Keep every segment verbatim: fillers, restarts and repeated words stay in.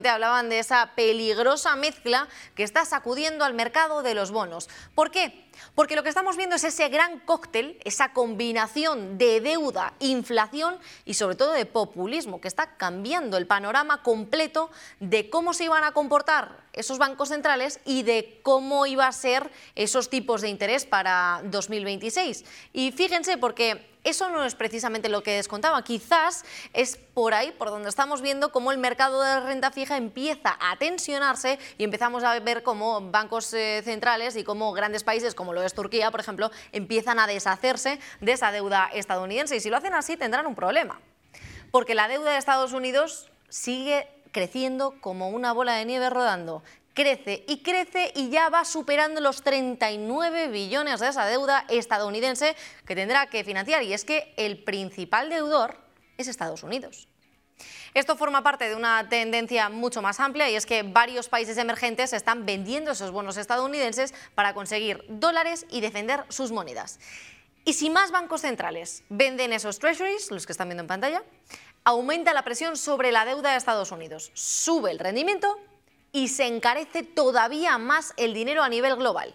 Hablaban de esa peligrosa mezcla que está sacudiendo al mercado de los bonos. ¿Por qué? Porque lo que estamos viendo es ese gran cóctel, esa combinación de deuda, inflación y sobre todo de populismo que está cambiando el panorama completo de cómo se iban a comportar esos bancos centrales y de cómo iba a ser esos tipos de interés para dos mil veintiséis. Y fíjense, porque eso no es precisamente lo que descontaba, quizás es por ahí por donde estamos viendo cómo el mercado de renta fija empieza a tensionarse y empezamos a ver cómo bancos eh, centrales y cómo grandes países como lo es Turquía, por ejemplo, empiezan a deshacerse de esa deuda estadounidense. Y si lo hacen así tendrán un problema, porque la deuda de Estados Unidos sigue creciendo como una bola de nieve rodando. Crece y crece y ya va superando los treinta y nueve billones de esa deuda estadounidense que tendrá que financiar. Y es que el principal deudor es Estados Unidos. Esto forma parte de una tendencia mucho más amplia y es que varios países emergentes están vendiendo esos bonos estadounidenses para conseguir dólares y defender sus monedas. Y si más bancos centrales venden esos treasuries, los que están viendo en pantalla, aumenta la presión sobre la deuda de Estados Unidos, sube el rendimiento y se encarece todavía más el dinero a nivel global.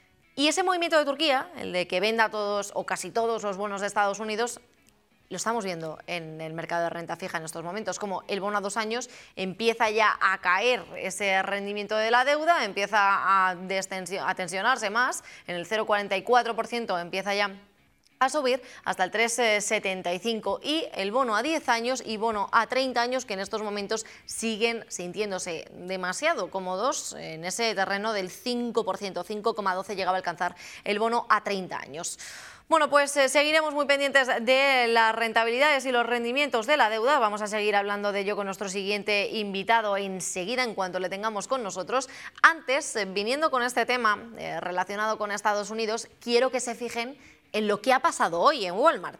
Y ese movimiento de Turquía, el de que venda todos o casi todos los bonos de Estados Unidos, lo estamos viendo en el mercado de renta fija en estos momentos, como el bono a dos años empieza ya a caer ese rendimiento de la deuda, empieza a, a tensionarse más, en el cero coma cuarenta y cuatro por ciento empieza ya a subir hasta el tres coma setenta y cinco por ciento y el bono a diez años y bono a treinta años que en estos momentos siguen sintiéndose demasiado cómodos en ese terreno del cinco por ciento, cinco coma doce por ciento llegaba a alcanzar el bono a treinta años. Bueno, pues eh, seguiremos muy pendientes de las rentabilidades y los rendimientos de la deuda. Vamos a seguir hablando de ello con nuestro siguiente invitado enseguida, en cuanto le tengamos con nosotros. Antes, eh, viniendo con este tema eh, relacionado con Estados Unidos, quiero que se fijen en lo que ha pasado hoy en Walmart.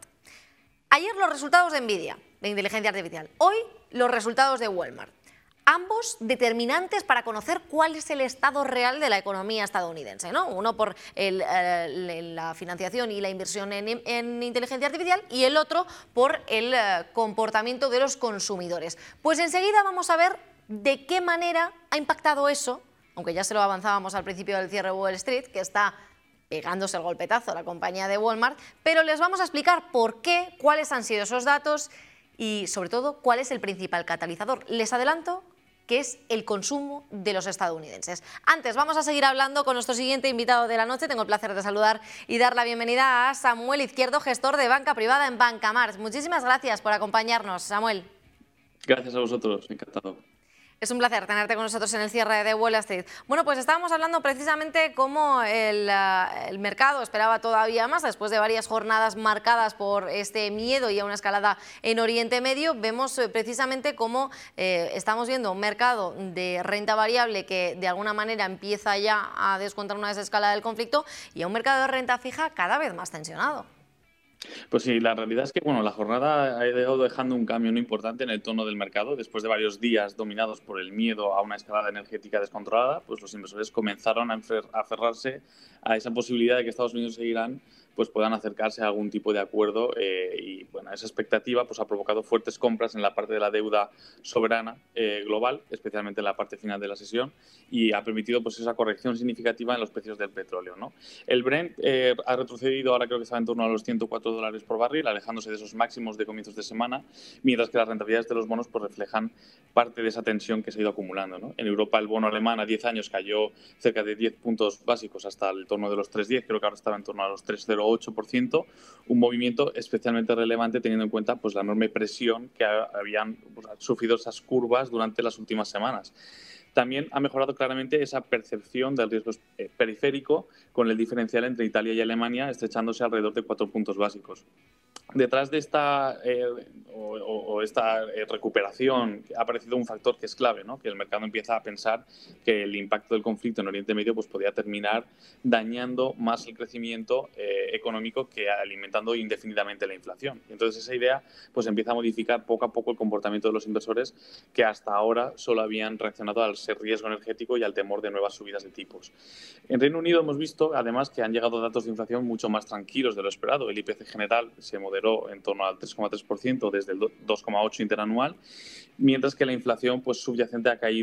Ayer los resultados de Nvidia, de inteligencia artificial. Hoy los resultados de Walmart. Ambos determinantes para conocer cuál es el estado real de la economía estadounidense, ¿no? Uno por el, eh, la financiación y la inversión en, en inteligencia artificial y el otro por el eh, comportamiento de los consumidores. Pues enseguida vamos a ver de qué manera ha impactado eso, aunque ya se lo avanzábamos al principio del cierre de Wall Street, que está pegándose el golpetazo a la compañía de Walmart, pero les vamos a explicar por qué, cuáles han sido esos datos y, sobre todo, cuál es el principal catalizador. Les adelanto que es el consumo de los estadounidenses. Antes, vamos a seguir hablando con nuestro siguiente invitado de la noche. Tengo el placer de saludar y dar la bienvenida a Samuel Izquierdo, gestor de banca privada en Bancamar. Muchísimas gracias por acompañarnos, Samuel. Gracias a vosotros, encantado. Es un placer tenerte con nosotros en el cierre de Wall Street. Bueno, pues estábamos hablando precisamente cómo el, uh, el mercado esperaba todavía más después de varias jornadas marcadas por este miedo y a una escalada en Oriente Medio. Vemos eh, precisamente cómo eh, estamos viendo un mercado de renta variable que de alguna manera empieza ya a descontar una desescalada del conflicto y a un mercado de renta fija cada vez más tensionado. Pues sí, la realidad es que bueno, la jornada ha ido dejando un cambio no importante en el tono del mercado. Después de varios días dominados por el miedo a una escalada energética descontrolada, pues los inversores comenzaron a aferrarse a esa posibilidad de que Estados Unidos e Irán pues puedan acercarse a algún tipo de acuerdo eh, y bueno, esa expectativa pues ha provocado fuertes compras en la parte de la deuda soberana eh, global, especialmente en la parte final de la sesión, y ha permitido pues esa corrección significativa en los precios del petróleo, ¿no? El Brent eh, ha retrocedido, ahora creo que está en torno a los ciento cuatro dólares por barril, alejándose de esos máximos de comienzos de semana, mientras que las rentabilidades de los bonos pues reflejan parte de esa tensión que se ha ido acumulando, ¿no? En Europa el bono alemán a diez años cayó cerca de diez puntos básicos hasta el torno de los tres coma diez, creo que ahora estaba en torno a los tres coma cero ocho por ciento, un movimiento especialmente relevante teniendo en cuenta pues, la enorme presión que habían pues, sufrido esas curvas durante las últimas semanas. También ha mejorado claramente esa percepción del riesgo periférico con el diferencial entre Italia y Alemania estrechándose alrededor de cuatro puntos básicos. Detrás de esta, eh, o, o esta eh, recuperación ha aparecido un factor que es clave, ¿no? Que el mercado empieza a pensar que el impacto del conflicto en Oriente Medio pues, podría terminar dañando más el crecimiento eh, económico que alimentando indefinidamente la inflación. Y entonces esa idea pues, empieza a modificar poco a poco el comportamiento de los inversores que hasta ahora solo habían reaccionado al riesgo energético y al temor de nuevas subidas de tipos. En Reino Unido hemos visto además que han llegado datos de inflación mucho más tranquilos de lo esperado. El I P C general se moderó aceleró en torno al tres coma tres por ciento desde el dos coma ocho por ciento interanual, mientras que la inflación pues, subyacente ha caído